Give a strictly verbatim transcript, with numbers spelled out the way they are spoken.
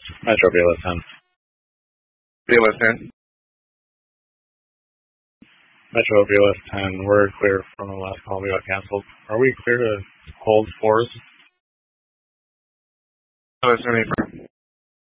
Metro B L S ten. B L S ten. Metro B L S ten, we're clear from the last call we got canceled. Are we clear to hold fours? B L S ten,